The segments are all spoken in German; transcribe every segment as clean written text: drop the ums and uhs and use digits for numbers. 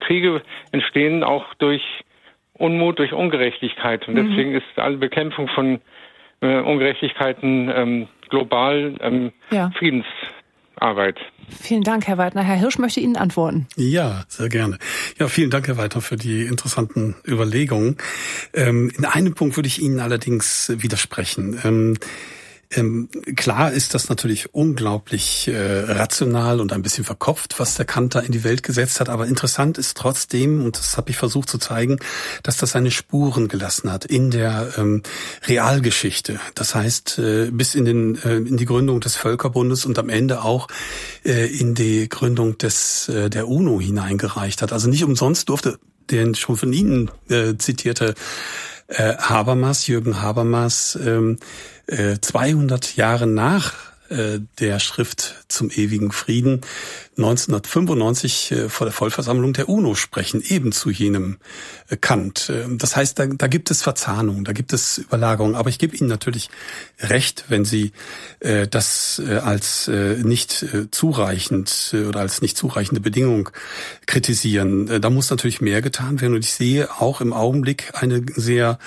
Kriege entstehen auch durch Unmut, durch Ungerechtigkeit. Und deswegen ist alle Bekämpfung von Ungerechtigkeiten global Friedensarbeit. Vielen Dank, Herr Weidner. Herr Hirsch möchte Ihnen antworten. Ja, sehr gerne. Ja, vielen Dank, Herr Weidner, für die interessanten Überlegungen. In einem Punkt würde ich Ihnen allerdings widersprechen. Klar ist das natürlich unglaublich rational und ein bisschen verkopft, was der Kant da in die Welt gesetzt hat. Aber interessant ist trotzdem, und das habe ich versucht zu zeigen, dass das seine Spuren gelassen hat in der Realgeschichte. Das heißt, bis in die Gründung des Völkerbundes und am Ende auch in die Gründung der UNO hineingereicht hat. Also nicht umsonst durfte der schon von Ihnen zitierte Jürgen Habermas, 200 Jahre nach der Schrift zum ewigen Frieden 1995 vor der Vollversammlung der UNO sprechen, eben zu jenem Kant. Das heißt, da gibt es Verzahnungen, da gibt es Überlagerungen. Aber ich gebe Ihnen natürlich recht, wenn Sie das als nicht zureichend oder als nicht zureichende Bedingung kritisieren. Da muss natürlich mehr getan werden. Und ich sehe auch im Augenblick eine sehr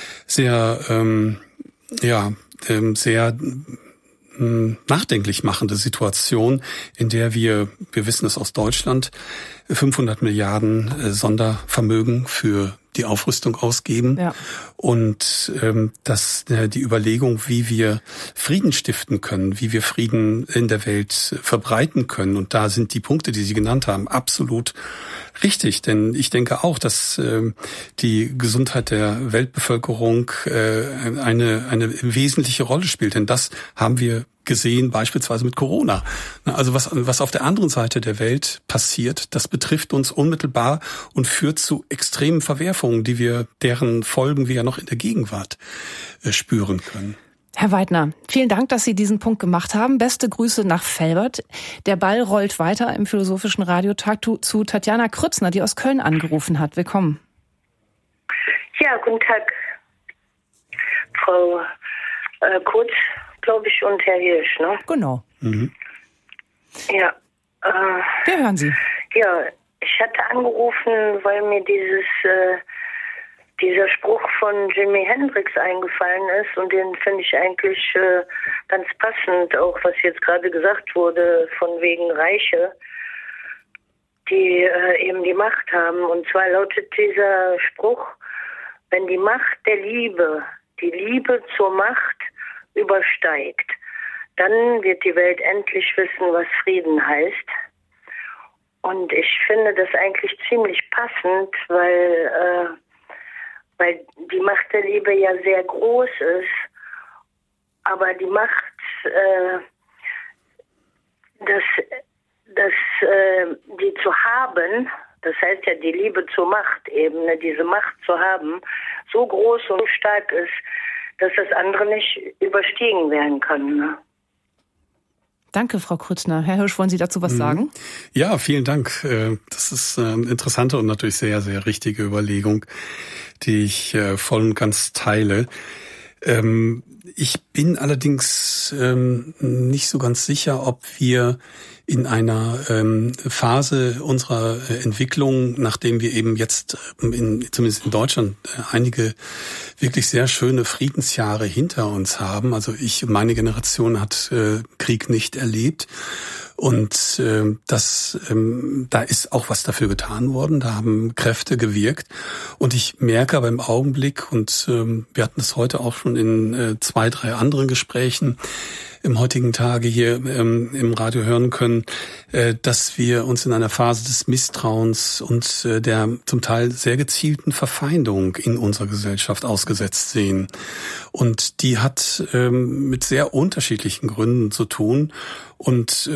nachdenklich machende Situation, in der wir wissen es aus Deutschland, 500 Milliarden Sondervermögen für die Aufrüstung ausgeben. Ja. Und die Überlegung, wie wir Frieden stiften können, wie wir Frieden in der Welt verbreiten können. Und da sind die Punkte, die Sie genannt haben, absolut richtig. Denn ich denke auch, dass die Gesundheit der Weltbevölkerung eine wesentliche Rolle spielt. Denn das haben wir gesehen, beispielsweise mit Corona. Also was auf der anderen Seite der Welt passiert, das betrifft uns unmittelbar und führt zu extremen Verwerfungen, deren Folgen wir ja noch in der Gegenwart spüren können. Herr Weidner, vielen Dank, dass Sie diesen Punkt gemacht haben. Beste Grüße nach Velbert. Der Ball rollt weiter im Philosophischen Radiotag zu Tatjana Krützner, die aus Köln angerufen hat. Willkommen. Ja, guten Tag, Frau Kurz, glaube ich, und Herr Hirsch, ne? Genau. Mhm. Ja. Wir hören Sie. Ja, ich hatte angerufen, weil mir dieser Spruch von Jimi Hendrix eingefallen ist und den finde ich eigentlich ganz passend, auch was jetzt gerade gesagt wurde, von wegen Reiche, die eben die Macht haben. Und zwar lautet dieser Spruch: Wenn die Macht der Liebe die Liebe zur Macht übersteigt, dann wird die Welt endlich wissen, was Frieden heißt. Und ich finde das eigentlich ziemlich passend, weil die Macht der Liebe ja sehr groß ist, aber die Macht, die zu haben, das heißt ja die Liebe zur Macht eben, ne, diese Macht zu haben, so groß und so stark ist, dass das andere nicht überstiegen werden kann. Ne? Danke, Frau Krützner. Herr Hirsch, wollen Sie dazu was sagen? Ja, vielen Dank. Das ist eine interessante und natürlich sehr, sehr richtige Überlegung, die ich voll und ganz teile. Ich bin allerdings nicht so ganz sicher, ob wir in einer Phase unserer Entwicklung, nachdem wir eben jetzt zumindest in Deutschland einige wirklich sehr schöne Friedensjahre hinter uns haben. Also meine Generation hat Krieg nicht erlebt. Und da ist auch was dafür getan worden, da haben Kräfte gewirkt. Und ich merke aber im Augenblick, und wir hatten es heute auch schon in 2, 3 anderen Gesprächen im heutigen Tage hier im Radio hören können, dass wir uns in einer Phase des Misstrauens und der zum Teil sehr gezielten Verfeindung in unserer Gesellschaft ausgesetzt sehen. Und die hat mit sehr unterschiedlichen Gründen zu tun. Und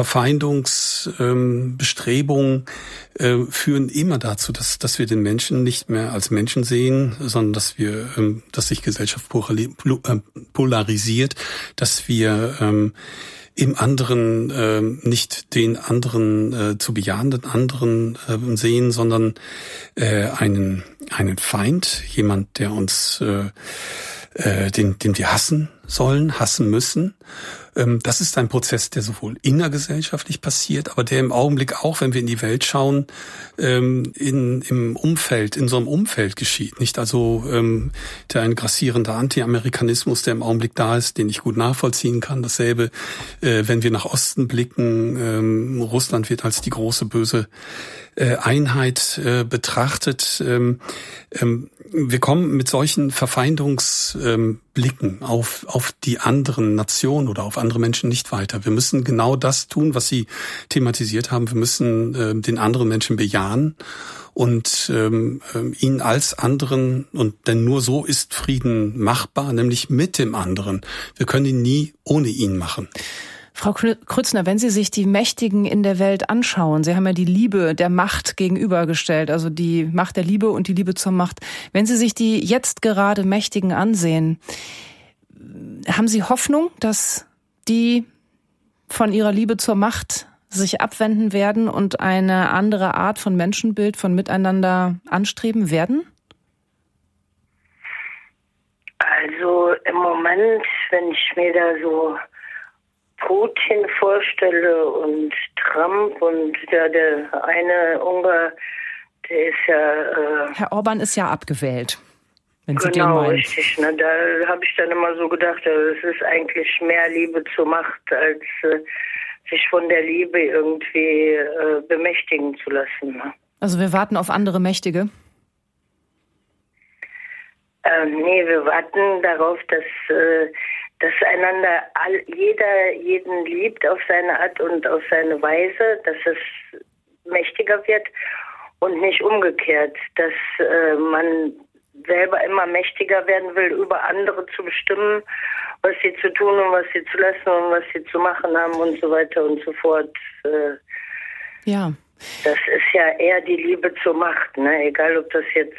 Verfeindungsbestrebungen führen immer dazu, dass wir den Menschen nicht mehr als Menschen sehen, sondern dass sich Gesellschaft polarisiert, dass wir im anderen nicht den anderen zu bejahenden anderen sehen, sondern einen Feind, jemand, der uns den wir hassen, sollen, hassen müssen. Das ist ein Prozess, der sowohl innergesellschaftlich passiert, aber der im Augenblick auch, wenn wir in die Welt schauen, in so einem Umfeld geschieht. Nicht also ein grassierender Anti-Amerikanismus, der im Augenblick da ist, den ich gut nachvollziehen kann. Dasselbe, wenn wir nach Osten blicken, Russland wird als die große böse Einheit betrachtet. Wir kommen mit solchen Verfeindungsblicken auf die anderen Nationen oder auf andere Menschen nicht weiter. Wir müssen genau das tun, was Sie thematisiert haben. Wir müssen den anderen Menschen bejahen und ihn als anderen, und denn nur so ist Frieden machbar, nämlich mit dem anderen. Wir können ihn nie ohne ihn machen. Frau Krützner, wenn Sie sich die Mächtigen in der Welt anschauen, Sie haben ja die Liebe der Macht gegenübergestellt, also die Macht der Liebe und die Liebe zur Macht. Wenn Sie sich die jetzt gerade Mächtigen ansehen, haben Sie Hoffnung, dass die von ihrer Liebe zur Macht sich abwenden werden und eine andere Art von Menschenbild, von Miteinander anstreben werden? Also im Moment, wenn ich mir da so Putin vorstelle und Trump und ja, der eine Ungar, der ist ja... Herr Orban ist ja abgewählt, wenn Sie den genau, meinen. richtig. Ne? Da habe ich dann immer so gedacht, es ist eigentlich mehr Liebe zur Macht, als sich von der Liebe irgendwie bemächtigen zu lassen. Ne? Also wir warten auf andere Mächtige? Nee, wir warten darauf, dass einander jeder jeden liebt auf seine Art und auf seine Weise, dass es mächtiger wird und nicht umgekehrt, dass man selber immer mächtiger werden will, über andere zu bestimmen, was sie zu tun und was sie zu lassen und was sie zu machen haben und so weiter und so fort. Ja. Das ist ja eher die Liebe zur Macht, ne? Egal, ob das jetzt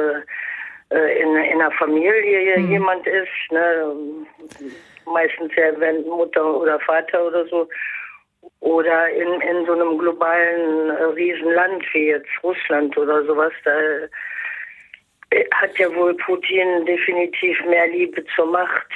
in einer Familie jemand ist, ne? Meistens ja, wenn Mutter oder Vater oder so, oder in so einem globalen Riesenland wie jetzt Russland oder sowas, da hat ja wohl Putin definitiv mehr Liebe zur Macht.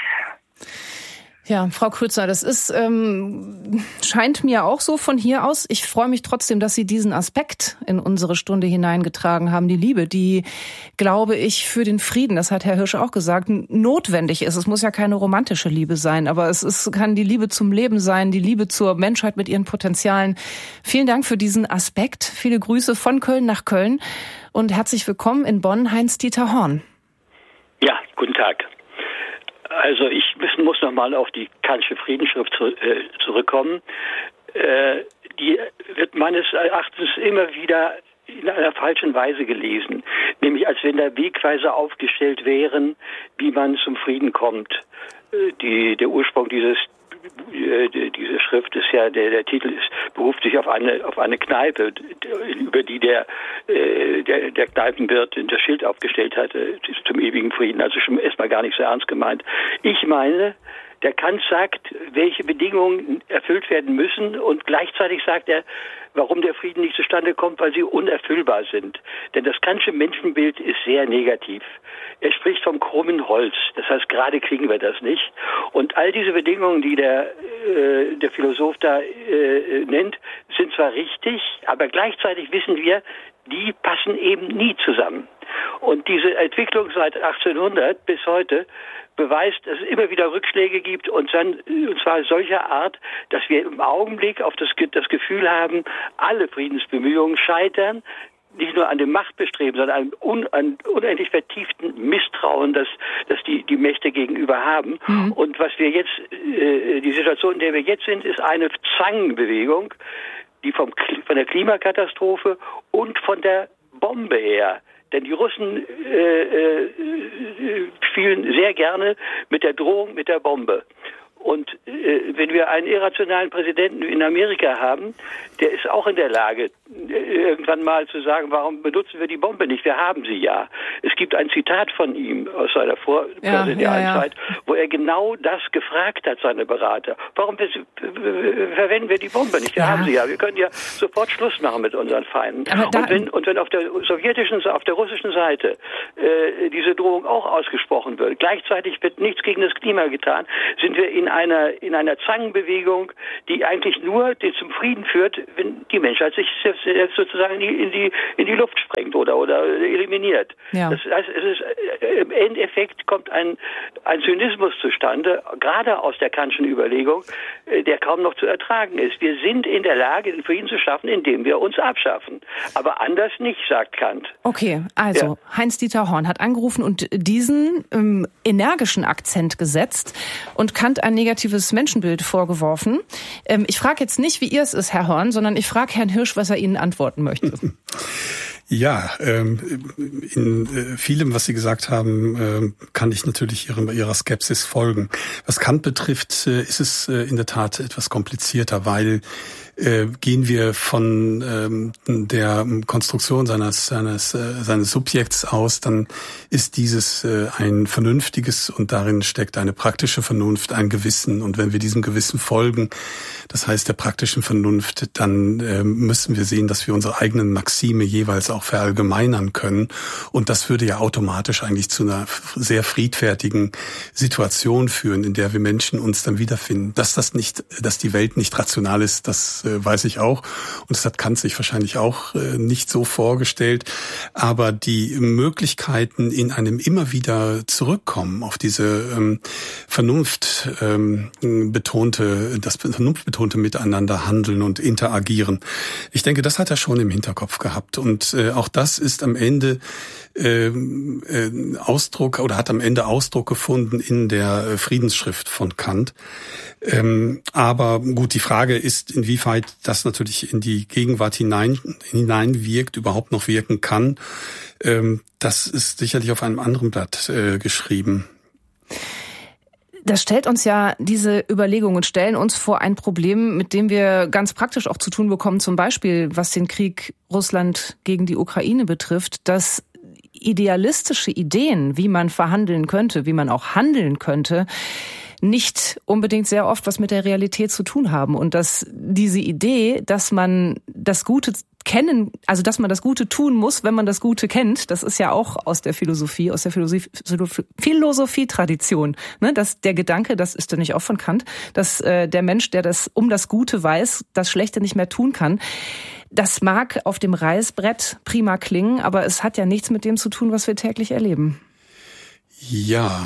Ja, Frau Krützner, das ist scheint mir auch so von hier aus. Ich freue mich trotzdem, dass Sie diesen Aspekt in unsere Stunde hineingetragen haben. Die Liebe, die, glaube ich, für den Frieden, das hat Herr Hirsch auch gesagt, notwendig ist. Es muss ja keine romantische Liebe sein, aber kann die Liebe zum Leben sein, die Liebe zur Menschheit mit ihren Potenzialen. Vielen Dank für diesen Aspekt. Viele Grüße von Köln nach Köln und herzlich willkommen in Bonn, Heinz-Dieter Horn. Ja, guten Tag. Also ich muss noch mal auf die Kantsche Friedensschrift zurückkommen. Die wird meines Erachtens immer wieder in einer falschen Weise gelesen. Nämlich als wenn da Wegweiser aufgestellt wären, wie man zum Frieden kommt. Der Ursprung diese Schrift ist ja, der Titel beruft sich auf eine Kneipe, über die der Kneipenwirt das Schild aufgestellt hatte, zum ewigen Frieden. Also schon erstmal gar nicht so ernst gemeint. Ich meine, der Kant sagt, welche Bedingungen erfüllt werden müssen, und gleichzeitig sagt er, warum der Frieden nicht zustande kommt, weil sie unerfüllbar sind. Denn das Kantsche Menschenbild ist sehr negativ. Er spricht vom krummen Holz. Das heißt, gerade kriegen wir das nicht. Und all diese Bedingungen, die der Philosoph da nennt, sind zwar richtig, aber gleichzeitig wissen wir, die passen eben nie zusammen. Und diese Entwicklung seit 1800 bis heute beweist, dass es immer wieder Rückschläge gibt, und zwar solcher Art, dass wir im Augenblick auf das Gefühl haben, alle Friedensbemühungen scheitern, nicht nur an dem Machtbestreben, sondern an unendlich vertieften Misstrauen, das die Mächte gegenüber haben. Mhm. Und was wir jetzt, die Situation, in der wir jetzt sind, ist eine Zangenbewegung, die von der Klimakatastrophe und von der Bombe her. Denn die Russen spielen sehr gerne mit der Drohung, mit der Bombe. Und wenn wir einen irrationalen Präsidenten in Amerika haben, der ist auch in der Lage, irgendwann mal zu sagen, warum benutzen wir die Bombe nicht? Wir haben sie ja. Es gibt ein Zitat von ihm aus seiner vorpräsidialen Zeit, wo er genau das gefragt hat, seine Berater. Warum verwenden wir die Bombe nicht? Wir haben sie ja. Wir können ja sofort Schluss machen mit unseren Feinden. Und wenn auf der russischen Seite diese Drohung auch ausgesprochen wird, gleichzeitig wird nichts gegen das Klima getan, sind wir in einer Zangenbewegung, die eigentlich nur zum Frieden führt, wenn die Menschheit sich selbst sozusagen in die Luft sprengt oder eliminiert. Ja. Das heißt, im Endeffekt kommt ein Zynismus zustande, gerade aus der Kantschen Überlegung, der kaum noch zu ertragen ist. Wir sind in der Lage, den Frieden zu schaffen, indem wir uns abschaffen. Aber anders nicht, sagt Kant. Okay, also Heinz-Dieter Horn hat angerufen und diesen energischen Akzent gesetzt und Kant ein negatives Menschenbild vorgeworfen. Ich frage jetzt nicht, wie ihr es ist, Herr Horn, sondern ich frage Herrn Hirsch, was er Ihnen antworten möchte. Ja, in vielem, was Sie gesagt haben, kann ich natürlich Ihrer Skepsis folgen. Was Kant betrifft, ist es in der Tat etwas komplizierter, weil gehen wir von der Konstruktion seines Subjekts aus, dann ist dieses ein vernünftiges und darin steckt eine praktische Vernunft, ein Gewissen. Und wenn wir diesem Gewissen folgen, das heißt der praktischen Vernunft, dann müssen wir sehen, dass wir unsere eigenen Maxime jeweils auch verallgemeinern können. Und das würde ja automatisch eigentlich zu einer sehr friedfertigen Situation führen, in der wir Menschen uns dann wiederfinden. Dass die Welt nicht rational ist, das weiß ich auch. Und das hat Kant sich wahrscheinlich auch nicht so vorgestellt. Aber die Möglichkeiten in einem immer wieder zurückkommen auf diese vernunftbetonte Miteinander handeln und interagieren. Ich denke, das hat er schon im Hinterkopf gehabt. Und auch das ist am Ende Ausdruck gefunden in der Friedensschrift von Kant. Aber gut, die Frage ist, inwieweit das natürlich in die Gegenwart hineinwirkt, überhaupt noch wirken kann. Das ist sicherlich auf einem anderen Blatt geschrieben. Das stellt uns ja diese Überlegungen, stellen uns vor ein Problem, mit dem wir ganz praktisch auch zu tun bekommen, zum Beispiel was den Krieg Russland gegen die Ukraine betrifft, dass idealistische Ideen, wie man verhandeln könnte, wie man auch handeln könnte, nicht unbedingt sehr oft was mit der Realität zu tun haben. Und dass diese Idee, dass man das Gute kennen, also dass man das Gute tun muss, wenn man das Gute kennt, das ist ja auch aus der Philosophie-Tradition. Ne? Dass der Gedanke, das ist ja nicht auch von Kant, dass der Mensch, der das um das Gute weiß, das Schlechte nicht mehr tun kann. Das mag auf dem Reißbrett prima klingen, aber es hat ja nichts mit dem zu tun, was wir täglich erleben. Ja,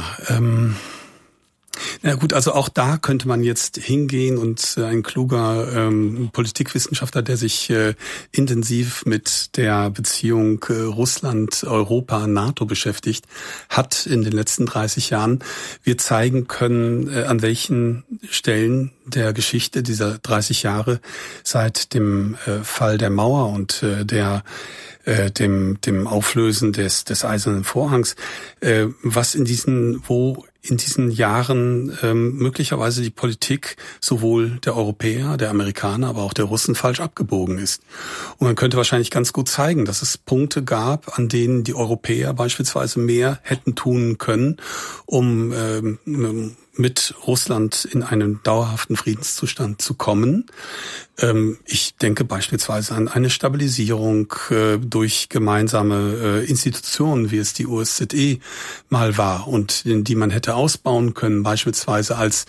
na gut, also auch da könnte man jetzt hingehen und ein kluger Politikwissenschaftler, der sich intensiv mit der Beziehung Russland, Europa, NATO beschäftigt, hat in den letzten 30 Jahren wir zeigen können, an welchen Stellen der Geschichte dieser 30 Jahre seit dem Fall der Mauer und dem Auflösen des Eisernen Vorhangs, was in diesen Jahren möglicherweise die Politik sowohl der Europäer, der Amerikaner, aber auch der Russen falsch abgebogen ist. Und man könnte wahrscheinlich ganz gut zeigen, dass es Punkte gab, an denen die Europäer beispielsweise mehr hätten tun können, um mit Russland in einen dauerhaften Friedenszustand zu kommen. Ich denke beispielsweise an eine Stabilisierung durch gemeinsame Institutionen, wie es die OSZE mal war und in die man hätte ausbauen können, beispielsweise als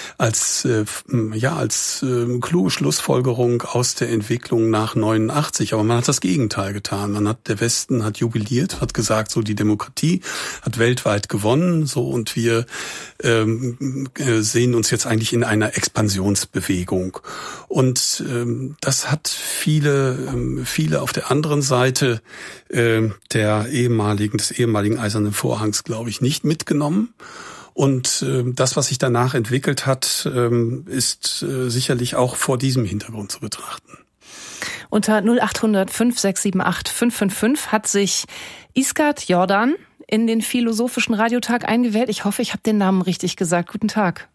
kluge Schlussfolgerung aus der Entwicklung nach 89. Aber man hat das Gegenteil getan. Der Westen hat jubiliert, hat gesagt, so die Demokratie hat weltweit gewonnen, so, und wir sehen uns jetzt eigentlich in einer Expansionsbewegung. Und das hat viele auf der anderen Seite des ehemaligen Eisernen Vorhangs, glaube ich, nicht mitgenommen. Und das, was sich danach entwickelt hat, ist sicherlich auch vor diesem Hintergrund zu betrachten. Unter 0800 5678 555 hat sich Iskat Jordan in den Philosophischen Radiotag eingewählt. Ich hoffe, ich habe den Namen richtig gesagt. Guten Tag.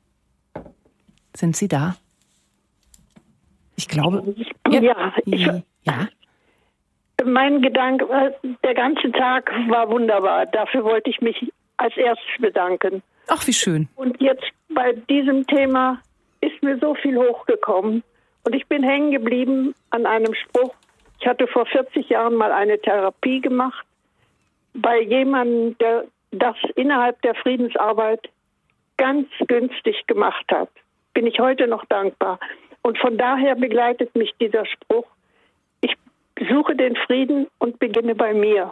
Sind Sie da? Ich glaube. Ja, Ja. Mein Gedanke, der ganze Tag war wunderbar. Dafür wollte ich mich als erstes bedanken. Ach, wie schön. Und jetzt bei diesem Thema ist mir so viel hochgekommen. Und ich bin hängen geblieben an einem Spruch. Ich hatte vor 40 Jahren mal eine Therapie gemacht bei jemandem, der das innerhalb der Friedensarbeit ganz günstig gemacht hat. Bin ich heute noch dankbar. Und von daher begleitet mich dieser Spruch. Ich suche den Frieden und beginne bei mir.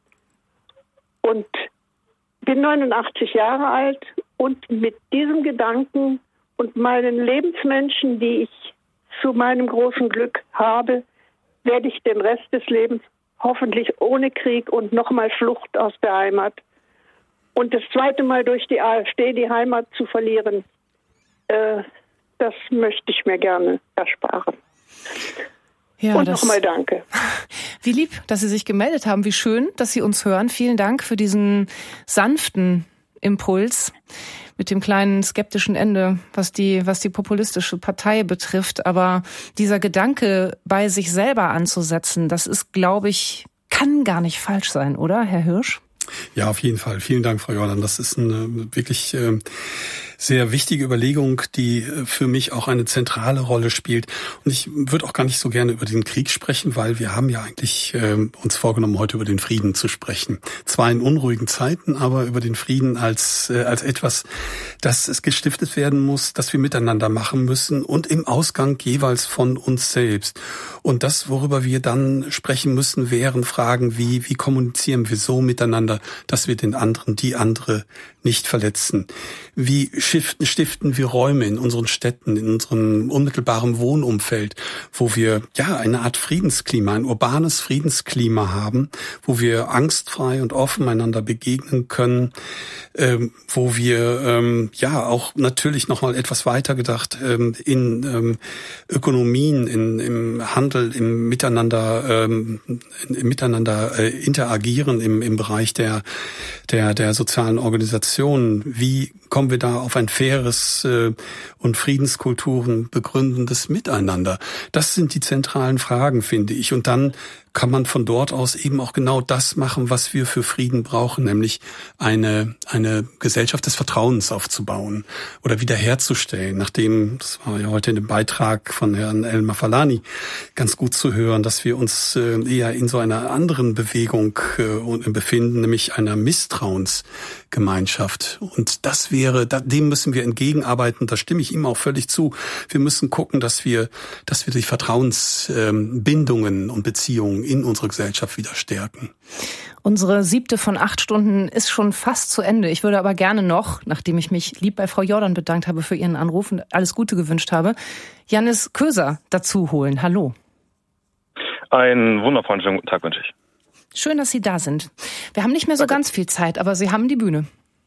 Und bin 89 Jahre alt und mit diesem Gedanken und meinen Lebensmenschen, die ich zu meinem großen Glück habe, werde ich den Rest des Lebens hoffentlich ohne Krieg und nochmal Flucht aus der Heimat und das zweite Mal durch die AfD die Heimat zu verlieren, das möchte ich mir gerne ersparen. Ja, und nochmal danke. Wie lieb, dass Sie sich gemeldet haben. Wie schön, dass Sie uns hören. Vielen Dank für diesen sanften Impuls mit dem kleinen skeptischen Ende, was die populistische Partei betrifft. Aber dieser Gedanke, bei sich selber anzusetzen, das ist, glaube ich, kann gar nicht falsch sein, oder, Herr Hirsch? Ja, auf jeden Fall. Vielen Dank, Frau Jordan. Das ist eine wirklich sehr wichtige Überlegung, die für mich auch eine zentrale Rolle spielt. Und ich würde auch gar nicht so gerne über den Krieg sprechen, weil wir haben ja eigentlich uns vorgenommen, heute über den Frieden zu sprechen. Zwar in unruhigen Zeiten, aber über den Frieden als etwas, das es gestiftet werden muss, das wir miteinander machen müssen und im Ausgang jeweils von uns selbst. Und das, worüber wir dann sprechen müssen, wären Fragen wie kommunizieren wir so miteinander, dass wir den anderen, die andere nicht verletzen? Wie stiften wir Räume in unseren Städten, in unserem unmittelbaren Wohnumfeld, wo wir eine Art Friedensklima, ein urbanes Friedensklima haben, wo wir angstfrei und offen einander begegnen können, wo wir auch natürlich nochmal etwas weiter gedacht in Ökonomien, im Handel, im Miteinander interagieren im Bereich der sozialen Organisationen. Wie kommen wir da auf ein faires und Friedenskulturen begründendes Miteinander? Das sind die zentralen Fragen, finde ich. Und dann kann man von dort aus eben auch genau das machen, was wir für Frieden brauchen, nämlich eine Gesellschaft des Vertrauens aufzubauen oder wiederherzustellen, nachdem, das war ja heute in dem Beitrag von Herrn El-Mafalani ganz gut zu hören, dass wir uns eher in so einer anderen Bewegung befinden, nämlich einer Misstrauensgemeinschaft. Und dem müssen wir entgegenarbeiten, da stimme ich ihm auch völlig zu. Wir müssen gucken, dass wir die Vertrauensbindungen und Beziehungen in unserer Gesellschaft wieder stärken. Unsere 7. von 8 Stunden ist schon fast zu Ende. Ich würde aber gerne noch, nachdem ich mich lieb bei Frau Jordan bedankt habe für Ihren Anruf und alles Gute gewünscht habe, Jannis Köser dazu holen. Hallo. Einen wundervollen schönen guten Tag wünsche ich. Schön, dass Sie da sind. Wir haben nicht mehr so ganz viel Zeit, aber Sie haben die Bühne.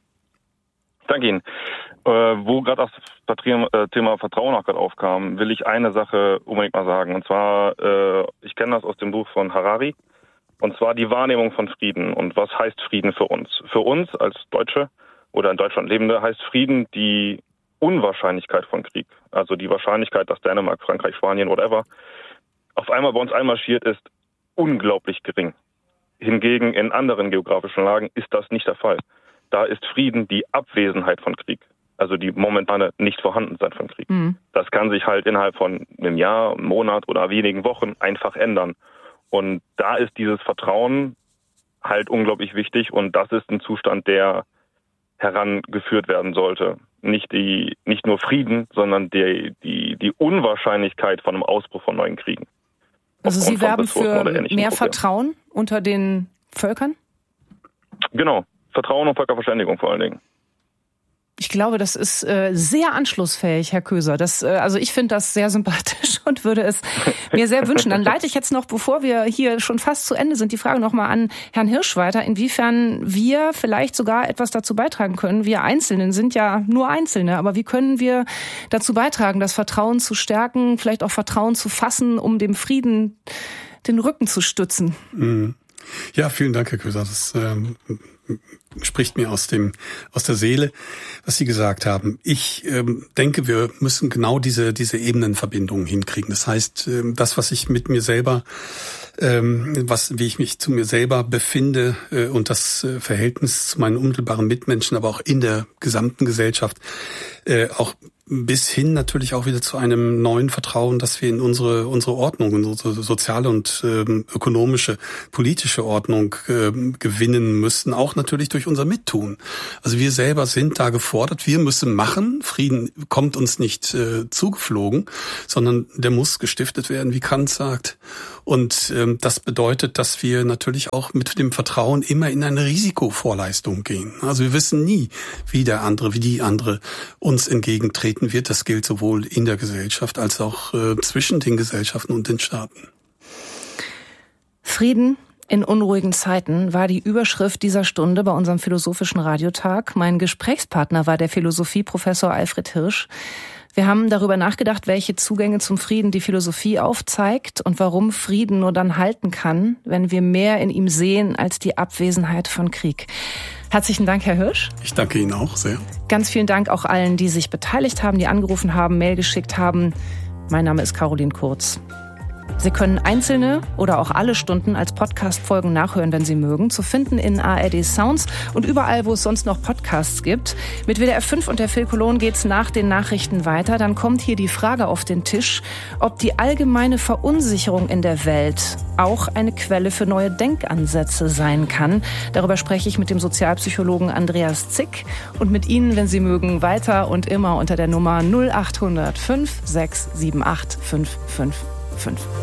Danke Ihnen. Wo gerade das Thema Vertrauen auch gerade aufkam, will ich eine Sache unbedingt mal sagen. Und zwar, ich kenne das aus dem Buch von Harari. Und zwar die Wahrnehmung von Frieden. Und was heißt Frieden für uns? Für uns als Deutsche oder in Deutschland Lebende heißt Frieden die Unwahrscheinlichkeit von Krieg. Also die Wahrscheinlichkeit, dass Dänemark, Frankreich, Spanien, whatever, auf einmal bei uns einmarschiert, ist unglaublich gering. Hingegen in anderen geografischen Lagen ist das nicht der Fall. Da ist Frieden die Abwesenheit von Krieg. Also die momentane Nicht-Vorhandensein von Krieg. Mhm. Das kann sich halt innerhalb von einem Jahr, einem Monat oder wenigen Wochen einfach ändern. Und da ist dieses Vertrauen halt unglaublich wichtig. Und das ist ein Zustand, der herangeführt werden sollte. Nicht nur Frieden, sondern die Unwahrscheinlichkeit von einem Ausbruch von neuen Kriegen. Also Sie werben für mehr Vertrauen unter den Völkern? Genau. Vertrauen und Völkerverständigung vor allen Dingen. Ich glaube, das ist sehr anschlussfähig, Herr Köser. Also ich finde das sehr sympathisch und würde es mir sehr wünschen. Dann leite ich jetzt noch, bevor wir hier schon fast zu Ende sind, die Frage nochmal an Herrn Hirsch weiter, inwiefern wir vielleicht sogar etwas dazu beitragen können. Wir Einzelnen sind ja nur Einzelne, aber wie können wir dazu beitragen, das Vertrauen zu stärken, vielleicht auch Vertrauen zu fassen, um dem Frieden den Rücken zu stützen? Ja, vielen Dank, Herr Köser. Das spricht mir aus der Seele, was Sie gesagt haben. Ich denke, wir müssen genau diese Ebenenverbindungen hinkriegen. Das heißt, das, was ich mit mir selber, wie ich mich zu mir selber befinde und das Verhältnis zu meinen unmittelbaren Mitmenschen, aber auch in der gesamten Gesellschaft, auch bis hin natürlich auch wieder zu einem neuen Vertrauen, dass wir in unsere Ordnung, in unsere soziale und ökonomische, politische Ordnung gewinnen müssen, auch natürlich durch unser Mittun. Also wir selber sind da gefordert, wir müssen machen, Frieden kommt uns nicht zugeflogen, sondern der muss gestiftet werden, wie Kant sagt. Und das bedeutet, dass wir natürlich auch mit dem Vertrauen immer in eine Risikovorleistung gehen. Also wir wissen nie, wie die andere uns entgegentreten wird. Das gilt sowohl in der Gesellschaft als auch zwischen den Gesellschaften und den Staaten. Frieden in unruhigen Zeiten war die Überschrift dieser Stunde bei unserem philosophischen Radiotag. Mein Gesprächspartner war der Philosophieprofessor Alfred Hirsch. Wir haben darüber nachgedacht, welche Zugänge zum Frieden die Philosophie aufzeigt und warum Frieden nur dann halten kann, wenn wir mehr in ihm sehen als die Abwesenheit von Krieg. Herzlichen Dank, Herr Hirsch. Ich danke Ihnen auch sehr. Ganz vielen Dank auch allen, die sich beteiligt haben, die angerufen haben, Mail geschickt haben. Mein Name ist Caroline Kurz. Sie können einzelne oder auch alle Stunden als Podcast-Folgen nachhören, wenn Sie mögen. Zu finden in ARD Sounds und überall, wo es sonst noch Podcasts gibt. Mit WDR 5 und der Phil Cologne geht's nach den Nachrichten weiter. Dann kommt hier die Frage auf den Tisch, ob die allgemeine Verunsicherung in der Welt auch eine Quelle für neue Denkansätze sein kann. Darüber spreche ich mit dem Sozialpsychologen Andreas Zick und mit Ihnen, wenn Sie mögen, weiter und immer unter der Nummer 0800 5 678 555.